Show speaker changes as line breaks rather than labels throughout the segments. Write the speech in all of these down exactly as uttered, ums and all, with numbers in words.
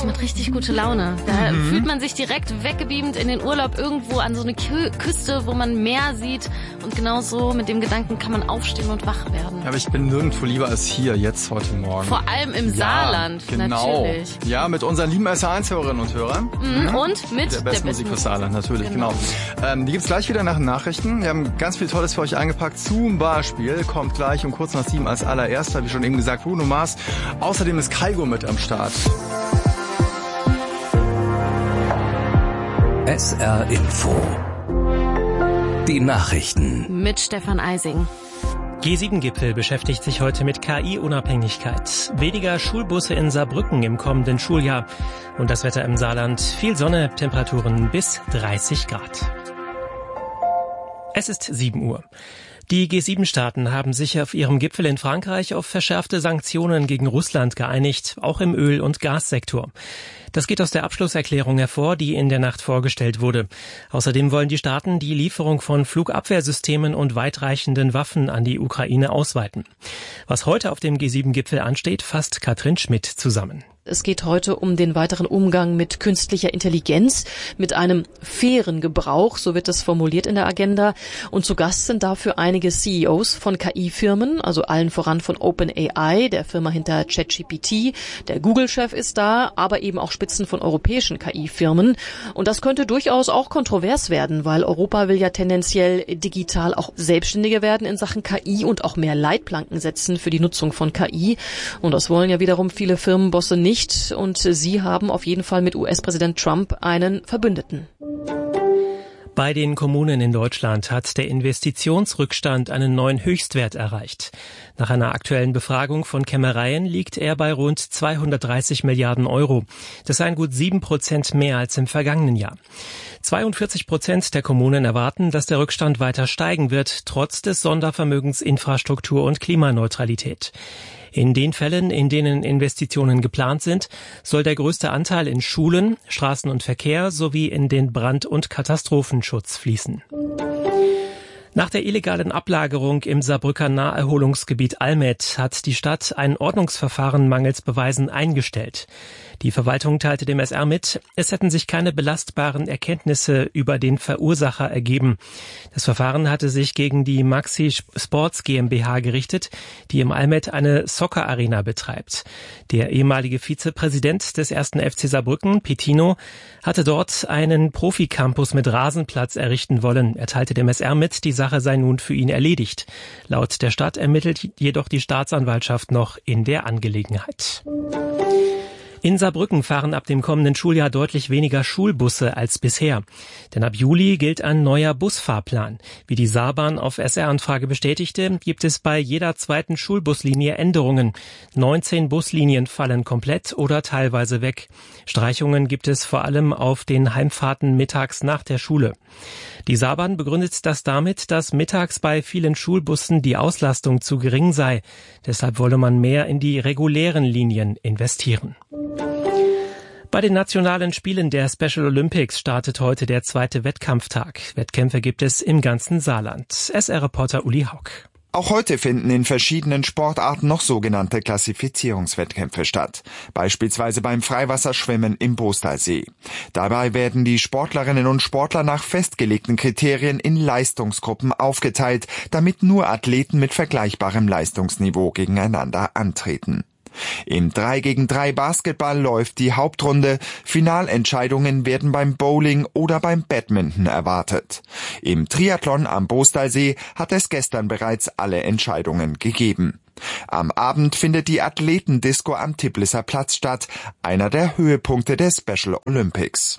das macht richtig gute Laune. Da mhm. fühlt man sich direkt weggebeamt in den Urlaub irgendwo an so eine Kü- Küste, wo man Meer sieht. Und genau so mit dem Gedanken kann man aufstehen und wach werden.
Ja, aber ich bin nirgendwo lieber als hier, jetzt, heute Morgen.
Vor allem im ja, Saarland,
genau.
natürlich.
Ja, mit unseren lieben S R eins Hörerinnen und Hörern.
Mhm. Mhm. Und mit
der besten Musik fürs Saarland, natürlich, genau. genau. Ähm, die gibt's gleich wieder nach den Nachrichten. Wir haben ganz viel Tolles für euch eingepackt. Zum Beispiel kommt gleich um kurz nach sieben als allererster, wie schon eben gesagt, Bruno Mars. Außerdem ist Kygo mit am Start.
S R Info. Die Nachrichten.
Mit Stefan Eising.
G sieben Gipfel beschäftigt sich heute mit K I-Unabhängigkeit. Weniger Schulbusse in Saarbrücken im kommenden Schuljahr. Und das Wetter im Saarland. Viel Sonne, Temperaturen bis dreißig Grad. Es ist sieben Uhr. Die G sieben Staaten haben sich auf ihrem Gipfel in Frankreich auf verschärfte Sanktionen gegen Russland geeinigt, auch im Öl- und Gassektor. Das geht aus der Abschlusserklärung hervor, die in der Nacht vorgestellt wurde. Außerdem wollen die Staaten die Lieferung von Flugabwehrsystemen und weitreichenden Waffen an die Ukraine ausweiten. Was heute auf dem G sieben Gipfel ansteht, fasst Katrin Schmidt zusammen.
Es geht heute um den weiteren Umgang mit künstlicher Intelligenz, mit einem fairen Gebrauch, so wird es formuliert in der Agenda. Und zu Gast sind dafür einige C E Os von K I-Firmen, also allen voran von OpenAI, der Firma hinter ChatGPT. Der Google-Chef ist da, aber eben auch Spitzen von europäischen K I-Firmen. Und das könnte durchaus auch kontrovers werden, weil Europa will ja tendenziell digital auch selbstständiger werden in Sachen K I und auch mehr Leitplanken setzen für die Nutzung von K I. Und das wollen ja wiederum viele Firmenbosse nicht. Und sie haben auf jeden Fall mit U S-Präsident Trump einen Verbündeten.
Bei den Kommunen in Deutschland hat der Investitionsrückstand einen neuen Höchstwert erreicht. Nach einer aktuellen Befragung von Kämmereien liegt er bei rund zweihundertdreißig Milliarden Euro. Das seien gut sieben Prozent mehr als im vergangenen Jahr. zweiundvierzig Prozent der Kommunen erwarten, dass der Rückstand weiter steigen wird, trotz des Sondervermögens Infrastruktur und Klimaneutralität. In den Fällen, in denen Investitionen geplant sind, soll der größte Anteil in Schulen, Straßen und Verkehr sowie in den Brand- und Katastrophenschutz fließen. Nach der illegalen Ablagerung im Saarbrücker Naherholungsgebiet Almet hat die Stadt ein Ordnungsverfahren mangels Beweisen eingestellt. Die Verwaltung teilte dem S R mit, es hätten sich keine belastbaren Erkenntnisse über den Verursacher ergeben. Das Verfahren hatte sich gegen die Maxi Sports GmbH gerichtet, die im Almet eine Soccer-Arena betreibt. Der ehemalige Vizepräsident des ersten F C Saarbrücken, Pitino, hatte dort einen Profi-Campus mit Rasenplatz errichten wollen. Er teilte dem S R mit, die Sache sei nun für ihn erledigt. Laut der Stadt ermittelt jedoch die Staatsanwaltschaft noch in der Angelegenheit. In Saarbrücken fahren ab dem kommenden Schuljahr deutlich weniger Schulbusse als bisher. Denn ab Juli gilt ein neuer Busfahrplan. Wie die Saarbahn auf S R-Anfrage bestätigte, gibt es bei jeder zweiten Schulbuslinie Änderungen. neunzehn Buslinien fallen komplett oder teilweise weg. Streichungen gibt es vor allem auf den Heimfahrten mittags nach der Schule. Die Saarbahn begründet das damit, dass mittags bei vielen Schulbussen die Auslastung zu gering sei. Deshalb wolle man mehr in die regulären Linien investieren. Bei den nationalen Spielen der Special Olympics startet heute der zweite Wettkampftag. Wettkämpfe gibt es im ganzen Saarland. S R-Reporter Uli Haug.
Auch heute finden in verschiedenen Sportarten noch sogenannte Klassifizierungswettkämpfe statt. Beispielsweise beim Freiwasserschwimmen im Boostalsee. Dabei werden die Sportlerinnen und Sportler nach festgelegten Kriterien in Leistungsgruppen aufgeteilt, damit nur Athleten mit vergleichbarem Leistungsniveau gegeneinander antreten. Im drei gegen drei Basketball läuft die Hauptrunde. Finalentscheidungen werden beim Bowling oder beim Badminton erwartet. Im Triathlon am Boostalsee hat es gestern bereits alle Entscheidungen gegeben. Am Abend findet die Athletendisco am Tiblisser Platz statt, einer der Höhepunkte der Special Olympics.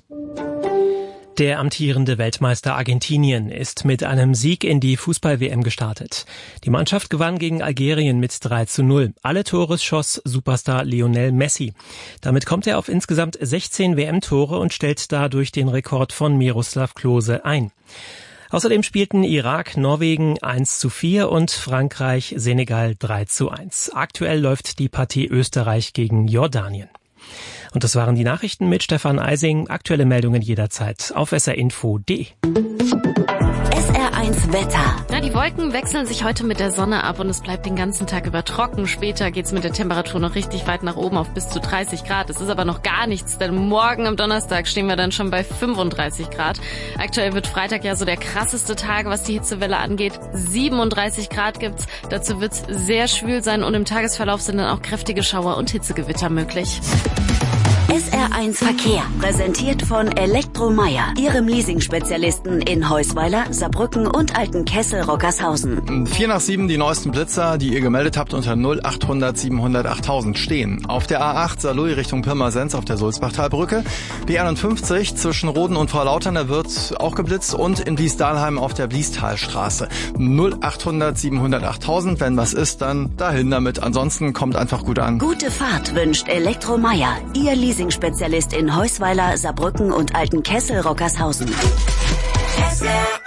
Der amtierende Weltmeister Argentinien ist mit einem Sieg in die Fußball-W M gestartet. Die Mannschaft gewann gegen Algerien mit drei zu null. Alle Tore schoss Superstar Lionel Messi. Damit kommt er auf insgesamt sechzehn W M-Tore und stellt dadurch den Rekord von Miroslav Klose ein. Außerdem spielten Irak, Norwegen eins zu vier und Frankreich, Senegal drei zu eins. Aktuell läuft die Partie Österreich gegen Jordanien. Und das waren die Nachrichten mit Stefan Eising. Aktuelle Meldungen jederzeit auf S R Info punkt D E.
S R eins Wetter.
Ja, die Wolken wechseln sich heute mit der Sonne ab und es bleibt den ganzen Tag über trocken. Später geht's mit der Temperatur noch richtig weit nach oben auf bis zu dreißig Grad. Es ist aber noch gar nichts, denn morgen am Donnerstag stehen wir dann schon bei fünfunddreißig Grad. Aktuell wird Freitag ja so der krasseste Tag, was die Hitzewelle angeht. siebenunddreißig Grad gibt's. Dazu wird's sehr schwül sein und im Tagesverlauf sind dann auch kräftige Schauer und Hitzegewitter möglich.
S R eins Verkehr, präsentiert von Elektromeier, Ihrem Leasing-Spezialisten in Heusweiler, Saarbrücken und Altenkessel-Rockershausen.
vier nach sieben, die neuesten Blitzer, die ihr gemeldet habt, unter null achthundert siebenhundert achttausend stehen. Auf der A acht Saarlouis Richtung Pirmasens auf der Sulzbachtalbrücke. B einundfünfzig zwischen Roden und Frau Lautern, da wird auch geblitzt. Und in Bliesdahlheim auf der Bliestalstraße. null achthundert siebenhundert achttausend, wenn was ist, dann dahin damit. Ansonsten kommt einfach gut an.
Gute Fahrt wünscht Elektromeier, Ihr Leasing-Spezialist in Heusweiler, Saarbrücken und Altenkessel-Rockershausen.
S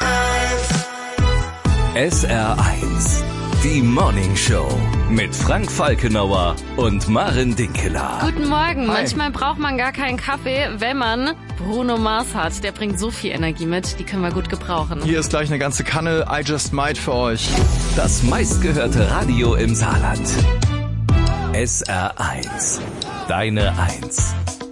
R eins, die Morning Show mit Frank Falkenauer und Maren Dinkeler.
Guten Morgen.
Hi.
Manchmal braucht man gar keinen Kaffee, wenn man Bruno Mars hat. Der bringt so viel Energie mit, die können wir gut gebrauchen.
Hier ist gleich eine ganze Kanne I Just Might für euch.
Das meistgehörte Radio im Saarland. S R eins, deine Eins.